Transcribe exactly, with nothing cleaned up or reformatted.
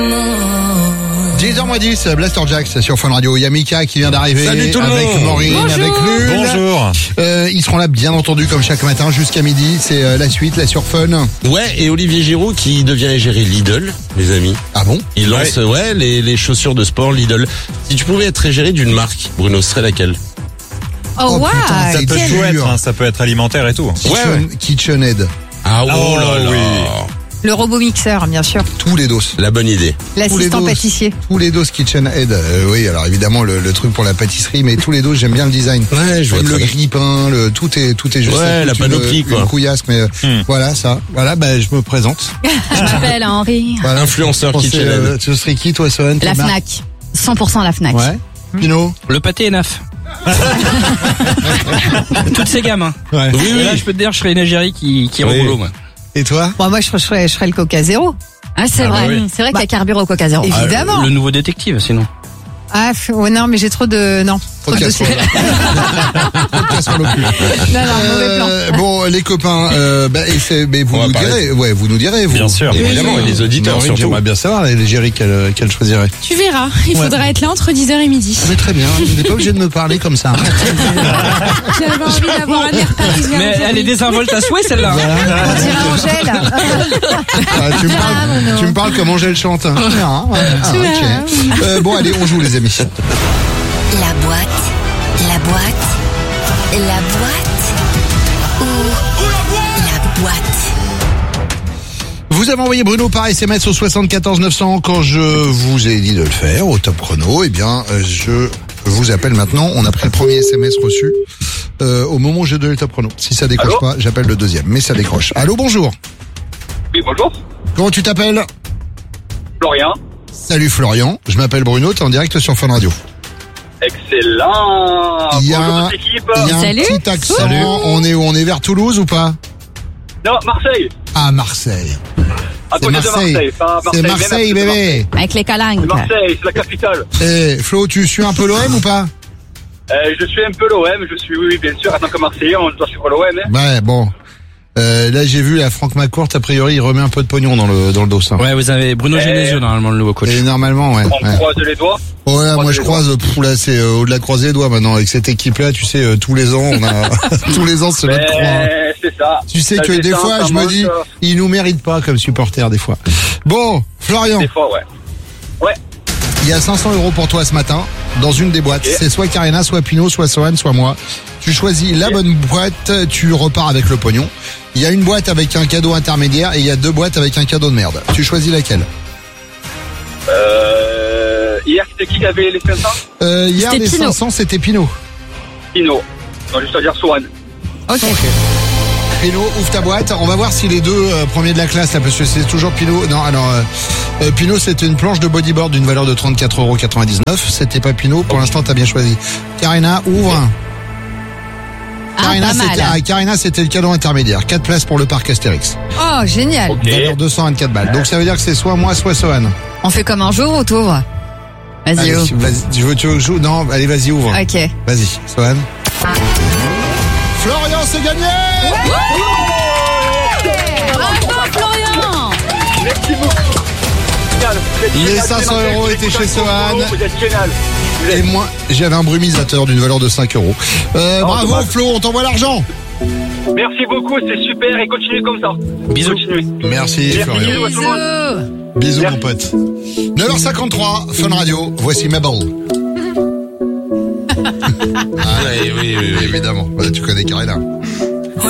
dix heures moins dix, Blaster Jacks sur Fun Radio. Il y a Mika qui vient d'arriver. Salut tout le avec monde. Maureen, Bonjour. avec Lul. Bonjour. Euh, ils seront là bien entendu comme chaque matin jusqu'à midi. C'est euh, la suite, la sur Fun. Ouais, et Olivier Giroud qui devient égérie Lidl, les amis. Ah bon? Il lance ouais, ouais les, les chaussures de sport Lidl. Si tu pouvais être égérie d'une marque, Bruno, ce serait laquelle? Oh, Oh, wow, putain, Ça c'est peut dur. tout être, hein, ça peut être alimentaire et tout. Kitchen, Ouais, ouais. KitchenAid. Ah oh, Oh, là là. oui. Le robot mixeur, bien sûr. Tous les dos. La bonne idée. L'assistant dos. pâtissier. Tous les dos KitchenAid. Euh, oui, alors évidemment le, le truc pour la pâtisserie, mais tous les dos, j'aime bien le design. Ouais, je vois Même le très bien. grille-pain, le tout est tout est juste. Ouais, la toute panoplie, une, quoi. Une couillasse, mais euh, Hmm. voilà ça. Voilà, bah je me présente. Je m'appelle Henri. Voilà. Influenceur Pensez, KitchenAid. euh, Tu serais qui toi, Sohan? La Quelle marque? Fnac. cent pour cent la Fnac. Ouais. Pino. Le pâté est neuf. Toutes ces gammes. Hein. Ouais. Oui, Et oui. là, je peux te dire, je serais une égérie qui, qui est Oui. au boulot, moi. Et toi? Bon, moi, je serais, je serais le Coca Zéro. Ah, c'est Ah bah vrai. oui. C'est vrai Bah, qu'il y a carburant au Coca Zéro. Évidemment. Le nouveau détective, sinon. Ah, f- ouais, non, mais j'ai trop de, non. Trop Trop de de casserole. Trop de casserole au cul. Non, non, mauvais plan. Euh, bon, les copains, euh, bah, et c'est- mais vous On va nous parler. direz, ouais, vous nous direz, vous. Bien sûr. Évidemment, et les auditeurs Maureen, surtout. J'aimerais bien savoir l'égérie qu'elle qu'elle choisirait. Tu verras, il Ouais. faudra être là entre dix heures et midi. Mais très bien, vous n'êtes pas obligé de me parler comme ça. J'avais envie d'avoir un air parisien. Mais elle est désinvolte à souhait, celle-là. On dirait Angèle. Ah, tu, me parles, tu me parles comme Angèle chante. Ah, ouais. Ah, ok. Euh, bon, allez, on joue les amis. La boîte, la boîte, la boîte ou la boîte. Vous avez envoyé Bruno par S M S au soixante-quatorze neuf cents quand je vous ai dit de le faire au top chrono. Eh bien, euh, je vous appelle maintenant. On a pris le premier S M S reçu euh, au moment où j'ai donné le top chrono. Si ça décroche Allô pas, j'appelle le deuxième. Mais ça décroche. Allô, bonjour. Oui, bonjour. Comment tu t'appelles? Florian. Salut Florian. Je m'appelle Bruno. T'es en direct sur Fun Radio. Excellent. Il y a Bonjour un- toute l'équipe. Il y a un Salut. petit accent. On est où? On est vers Toulouse ou pas? Non, Marseille. Ah, Marseille. À C'est côté de Marseille. Marseille. Pas Marseille. C'est même à Marseille, côté de bébé. Avec les calanques. C'est Marseille, c'est la capitale. Eh, Flo, tu suis un peu l'O M ou pas? Euh, je suis un peu l'O M, je suis, oui, bien sûr, en tant que Marseillais, on doit suivre l'O M. Hein. Ouais, bon. Euh, là, j'ai vu la Franck McCourt, a priori, il remet un peu de pognon dans le dans le dos. Ça. Ouais, vous avez Bruno Genesio, normalement, le nouveau coach. Et normalement, ouais. On ouais. croise les doigts. Ouais, là, moi croise je les croise, pff, là c'est euh, au-delà de croiser les doigts maintenant avec cette équipe-là. Tu sais, euh, tous les ans, on a tous les ans c'est notre croix. hein. Mais c'est ça. Tu sais Ça que des descend, fois, ça je me monte, dis, euh, ils nous méritent pas comme supporters des fois. Bon, Florian, Des fois, ouais. Ouais. il y a cinq cents euros pour toi ce matin dans une des boîtes. Ok. C'est soit Karina, soit Pinot, soit Sohan, soit moi. Tu choisis la Ok. bonne boîte, tu repars avec le pognon. Il y a une boîte avec un cadeau intermédiaire et il y a deux boîtes avec un cadeau de merde. Tu choisis laquelle? Euh, hier, c'était qui qui avait les cinq cents? euh, Hier, C'était les Pinot. cinq cents, c'était Pinot. Pino. Non, juste à dire Swan. Ok. Pinot, ouvre ta boîte. On va voir si les deux euh, premiers de la classe, là, parce que c'est toujours Pinot. Non, alors, euh, euh, Pinot, c'était une planche de bodyboard d'une valeur de trente-quatre euros quatre-vingt-dix-neuf. C'était pas Pinot. Pour l'instant, t'as bien choisi. Karina, ouvre. Ah, Karina, pas c'était, mal. ah, Karina, c'était le cadeau intermédiaire. quatre places pour le parc Astérix. Oh, génial. Ok. Valeur deux cent vingt-quatre balles. Donc, ça veut dire que c'est soit moi, soit Sohan. On fait comme un jour ou t'ouvres? Vas-y, Allez, ouvre. vas-y, tu veux, tu veux que je joue? Non, allez, vas-y, ouvre. Ok. Vas-y, Sohan. Florian, c'est gagné! Bravo, Florian. Merci beaucoup. Génial. Vous êtes Les génial. cinq cents euros étaient chez Sohan. Vous êtes génial. Vous Et êtes- moi, j'avais un brumisateur d'une valeur de cinq euros. Euh, Oh, bravo, dommage. Flo, on t'envoie l'argent. Merci beaucoup, c'est super et continuez comme ça. Bisous. Continuez. Merci, Merci, Florian. bisous à tout le monde. Bisous, Merci. mon pote. neuf heures cinquante-trois, Fun Radio. Voici Mabel. Ah, oui, oui, oui, oui. Évidemment. Voilà, tu connais Karina.